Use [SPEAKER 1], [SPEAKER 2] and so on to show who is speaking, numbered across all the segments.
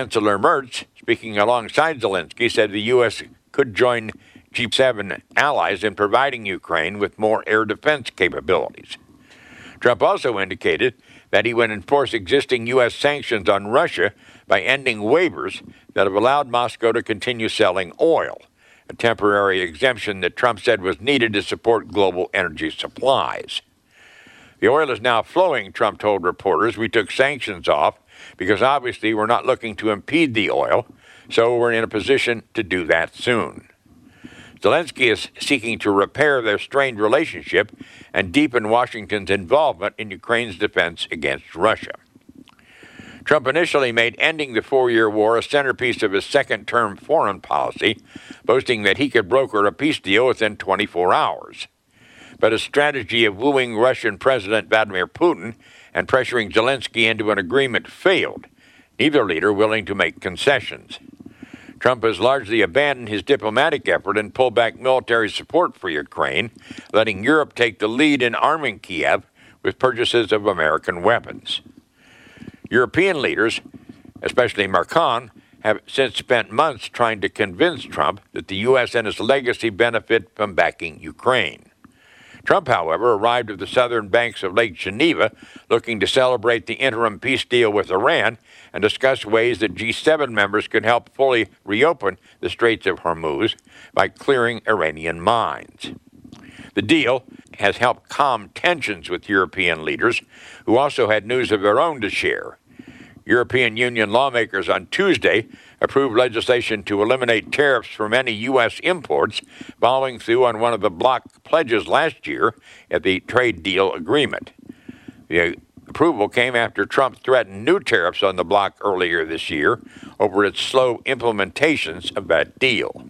[SPEAKER 1] Chancellor Merz, speaking alongside Zelensky, said the U.S. could join G7 allies in providing Ukraine with more air defense capabilities. Trump also indicated that he would enforce existing U.S. sanctions on Russia by ending waivers that have allowed Moscow to continue selling oil, a temporary exemption that Trump said was needed to support global energy supplies. The oil is now flowing, Trump told reporters. We took sanctions off because obviously we're not looking to impede the oil, so we're in a position to do that soon. Zelensky is seeking to repair their strained relationship and deepen Washington's involvement in Ukraine's defense against Russia. Trump initially made ending the four-year war a centerpiece of his second-term foreign policy, boasting that he could broker a peace deal within 24 hours. But his strategy of wooing Russian President Vladimir Putin and pressuring Zelensky into an agreement failed, neither leader willing to make concessions. Trump has largely abandoned his diplomatic effort and pulled back military support for Ukraine, letting Europe take the lead in arming Kiev with purchases of American weapons. European leaders, especially Macron, have since spent months trying to convince Trump that the U.S. and its legacy benefit from backing Ukraine. Trump, however, arrived at the southern banks of Lake Geneva looking to celebrate the interim peace deal with Iran and discuss ways that G7 members could help fully reopen the Straits of Hormuz by clearing Iranian mines. The deal has helped calm tensions with European leaders, who also had news of their own to share. European Union lawmakers on Tuesday approved legislation to eliminate tariffs from any U.S. imports, following through on one of the bloc pledges last year at the trade deal agreement. The approval came after Trump threatened new tariffs on the bloc earlier this year over its slow implementations of that deal.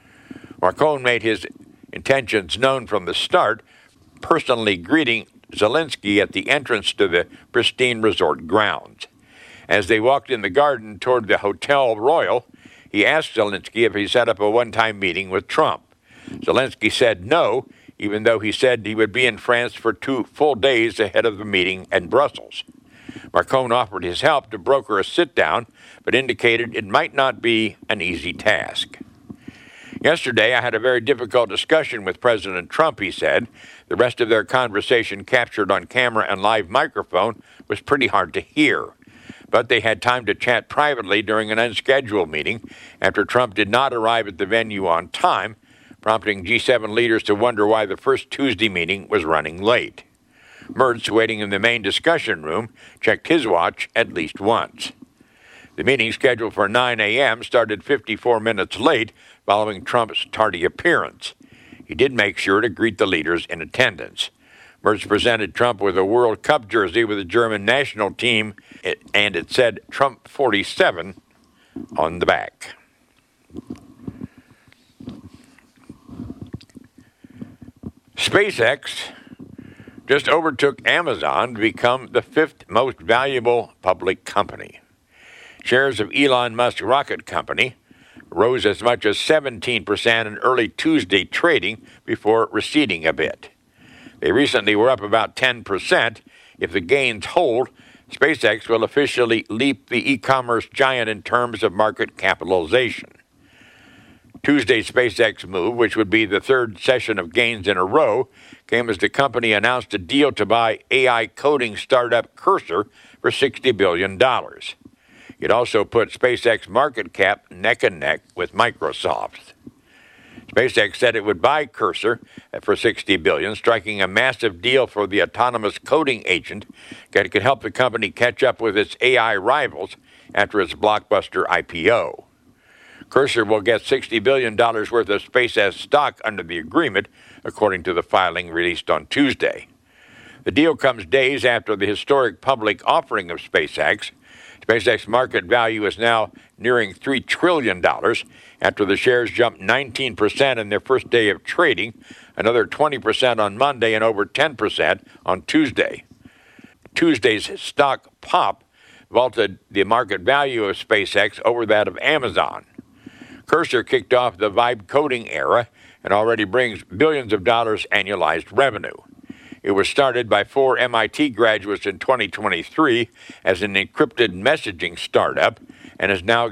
[SPEAKER 1] Macron made his intentions known from the start, personally greeting Zelensky at the entrance to the pristine resort grounds. As they walked in the garden toward the Hotel Royal, he asked Zelensky if he set up a one-time meeting with Trump. Zelensky said no, even though he said he would be in France for 2 full days ahead of the meeting in Brussels. Macron offered his help to broker a sit-down, but indicated it might not be an easy task. Yesterday, I had a very difficult discussion with President Trump, he said. The rest of their conversation, captured on camera and live microphone, was pretty hard to hear. But they had time to chat privately during an unscheduled meeting after Trump did not arrive at the venue on time, prompting G7 leaders to wonder why the first Tuesday meeting was running late. Merz, waiting in the main discussion room, checked his watch at least once. The meeting, scheduled for 9 a.m., started 54 minutes late following Trump's tardy appearance. He did make sure to greet the leaders in attendance. Merz presented Trump with a World Cup jersey with the German national team, and it said Trump 47 on the back. SpaceX just overtook Amazon to become the 5th most valuable public company. Shares of Elon Musk's rocket company rose as much as 17% in early Tuesday trading before receding a bit. They recently were up about 10%. If the gains hold, SpaceX will officially leap the e-commerce giant in terms of market capitalization. Tuesday's SpaceX move, which would be the third session of gains in a row, came as the company announced a deal to buy AI coding startup Cursor for $60 billion. It also put SpaceX market cap neck and neck with Microsoft. SpaceX said it would buy Cursor for $60 billion, striking a massive deal for the autonomous coding agent that could help the company catch up with its AI rivals after its blockbuster IPO. Cursor will get $60 billion worth of SpaceX stock under the agreement, according to the filing released on Tuesday. The deal comes days after the historic public offering of SpaceX. SpaceX market value is now nearing $3 trillion after the shares jumped 19% in their first day of trading, another 20% on Monday, and over 10% on Tuesday. Tuesday's stock pop vaulted the market value of SpaceX over that of Amazon. Cursor kicked off the vibe coding era and already brings billions of dollars annualized revenue. It was started by 4 MIT graduates in 2023 as an encrypted messaging startup and is now